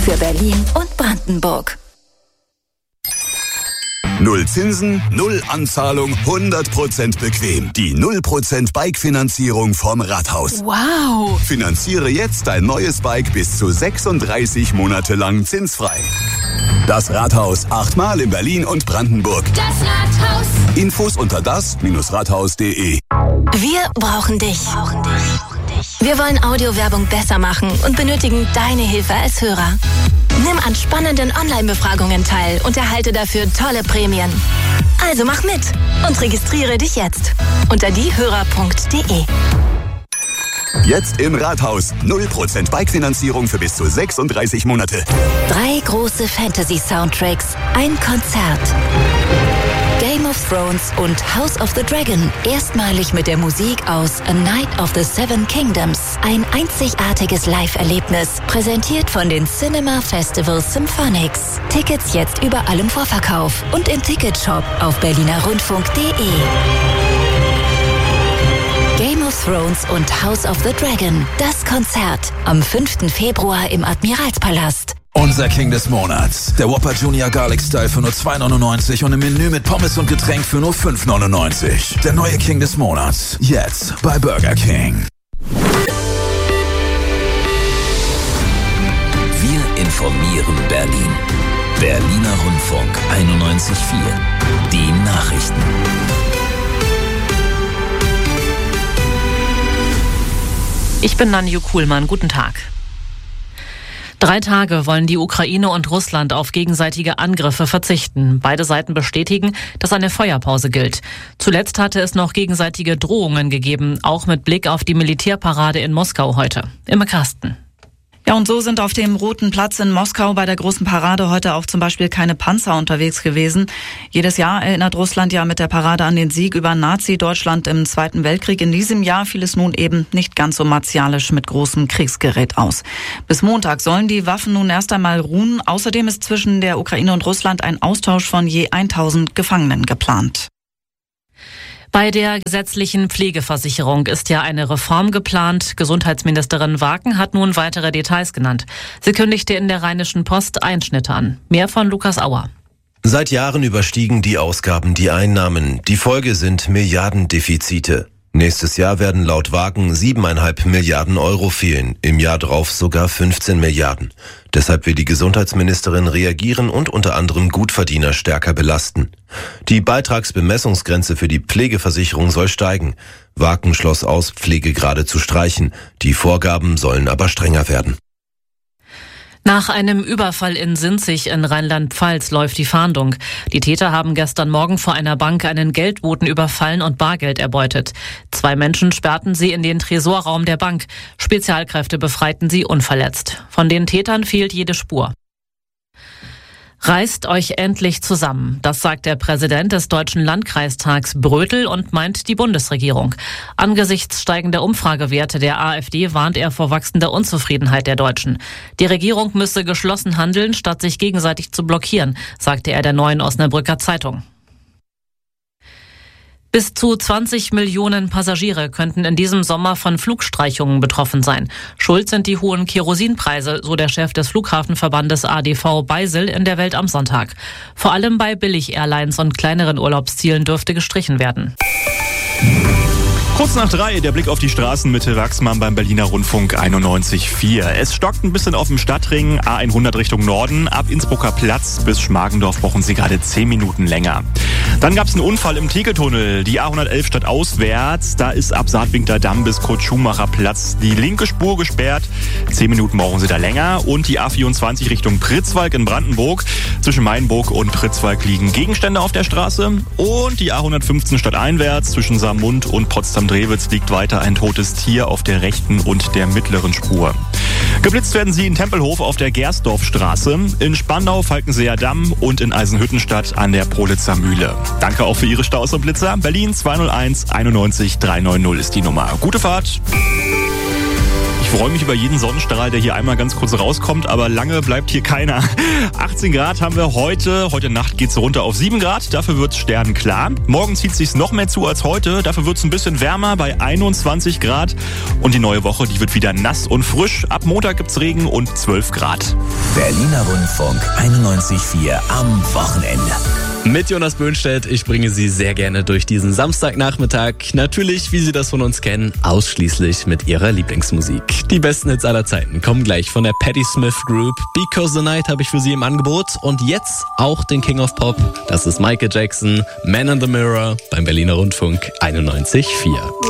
für Berlin und Brandenburg. Null Zinsen, null Anzahlung, 100% bequem. Die 0% Bike-Finanzierung vom Rathaus. Wow! Finanziere jetzt dein neues Bike bis zu 36 Monate lang zinsfrei. Das Rathaus, 8-mal in Berlin und Brandenburg. Das Rathaus. Infos unter das-rathaus.de. Wir brauchen dich. Wir wollen Audiowerbung besser machen und benötigen deine Hilfe als Hörer. Nimm an spannenden Online-Befragungen teil und erhalte dafür tolle Prämien. Also mach mit und registriere dich jetzt unter diehörer.de. Jetzt im Rathaus. 0% Bike-Finanzierung für bis zu 36 Monate. 3 große Fantasy-Soundtracks, ein Konzert. Game of Thrones und House of the Dragon. Erstmalig mit der Musik aus A Night of the Seven Kingdoms. Ein einzigartiges Live-Erlebnis. Präsentiert von den Cinema Festival Symphonics. Tickets jetzt überall im Vorverkauf und im Ticketshop auf berlinerrundfunk.de. Game of Thrones und House of the Dragon. Das Konzert am 5. Februar im Admiralspalast. Unser King des Monats. Der Whopper Junior Garlic Style für nur $2,99 und im Menü mit Pommes und Getränk für nur $5,99. Der neue King des Monats. Jetzt bei Burger King. Wir informieren Berlin. Berliner Rundfunk 91.4. Die Nachrichten. Ich bin Nanju Kuhlmann. Guten Tag. 3 Tage wollen die Ukraine und Russland auf gegenseitige Angriffe verzichten. Beide Seiten bestätigen, dass eine Feuerpause gilt. Zuletzt hatte es noch gegenseitige Drohungen gegeben, auch mit Blick auf die Militärparade in Moskau heute. Imre Karsten. Ja, und so sind auf dem Roten Platz in Moskau bei der großen Parade heute auch zum Beispiel keine Panzer unterwegs gewesen. Jedes Jahr erinnert Russland ja mit der Parade an den Sieg über Nazi-Deutschland im Zweiten Weltkrieg. In diesem Jahr fiel es nun eben nicht ganz so martialisch mit großem Kriegsgerät aus. Bis Montag sollen die Waffen nun erst einmal ruhen. Außerdem ist zwischen der Ukraine und Russland ein Austausch von je 1000 Gefangenen geplant. Bei der gesetzlichen Pflegeversicherung ist ja eine Reform geplant. Gesundheitsministerin Waken hat nun weitere Details genannt. Sie kündigte in der Rheinischen Post Einschnitte an. Mehr von Lukas Auer. Seit Jahren überstiegen die Ausgaben die Einnahmen. Die Folge sind Milliardendefizite. Nächstes Jahr werden laut Wagen 7,5 Milliarden Euro fehlen, im Jahr drauf sogar 15 Milliarden. Deshalb will die Gesundheitsministerin reagieren und unter anderem Gutverdiener stärker belasten. Die Beitragsbemessungsgrenze für die Pflegeversicherung soll steigen. Wagen schloss aus, Pflegegrade zu streichen. Die Vorgaben sollen aber strenger werden. Nach einem Überfall in Sinzig in Rheinland-Pfalz läuft die Fahndung. Die Täter haben gestern Morgen vor einer Bank einen Geldboten überfallen und Bargeld erbeutet. 2 Menschen sperrten sie in den Tresorraum der Bank. Spezialkräfte befreiten sie unverletzt. Von den Tätern fehlt jede Spur. Reißt euch endlich zusammen. Das sagt der Präsident des Deutschen Landkreistags Brötel und meint die Bundesregierung. Angesichts steigender Umfragewerte der AfD warnt er vor wachsender Unzufriedenheit der Deutschen. Die Regierung müsse geschlossen handeln, statt sich gegenseitig zu blockieren, sagte er der Neuen Osnabrücker Zeitung. Bis zu 20 Millionen Passagiere könnten in diesem Sommer von Flugstreichungen betroffen sein. Schuld sind die hohen Kerosinpreise, so der Chef des Flughafenverbandes ADV Beisel in der Welt am Sonntag. Vor allem bei Billig-Airlines und kleineren Urlaubszielen dürfte gestrichen werden. Kurz nach 3, der Blick auf die Straßenmitte Wachsmann beim Berliner Rundfunk 91.4. Es stockt ein bisschen auf dem Stadtring, A100 Richtung Norden. Ab Innsbrucker Platz bis Schmargendorf brauchen Sie gerade 10 Minuten länger. Dann gab es einen Unfall im Tegeltunnel, die A111 stadtauswärts. Da ist ab Saatwinkler Damm bis Kurt-Schumacher Platz die linke Spur gesperrt. 10 Minuten brauchen Sie da länger. Und die A24 Richtung Pritzwalk in Brandenburg. Zwischen Mainburg und Pritzwalk liegen Gegenstände auf der Straße. Und die A115 stadteinwärts zwischen Saarmund und Potsdam-Drewitz liegt weiter ein totes Tier auf der rechten und der mittleren Spur. Geblitzt werden Sie in Tempelhof auf der Gersdorfstraße, in Spandau, Falkenseer Damm und in Eisenhüttenstadt an der Prolitzer Mühle. Danke auch für Ihre Staus und Blitzer. Berlin 201 91 390 ist die Nummer. Gute Fahrt! freue mich über jeden Sonnenstrahl, der hier einmal ganz kurz rauskommt, aber lange bleibt hier keiner. 18 Grad haben wir heute. Heute Nacht geht's runter auf 7 Grad. Dafür wird's sternenklar. Morgen zieht sich's noch mehr zu als heute. Dafür wird's ein bisschen wärmer bei 21 Grad. Und die neue Woche, die wird wieder nass und frisch. Ab Montag gibt's Regen und 12 Grad. Berliner Rundfunk 91.4 am Wochenende. Mit Jonas Böhnstedt, ich bringe Sie sehr gerne durch diesen Samstagnachmittag. Natürlich, wie Sie das von uns kennen, ausschließlich mit Ihrer Lieblingsmusik. Die besten Hits aller Zeiten kommen gleich von der Patti Smith Group. Because the Night habe ich für Sie im Angebot. Und jetzt auch den King of Pop. Das ist Michael Jackson, Man in the Mirror beim Berliner Rundfunk 91.4.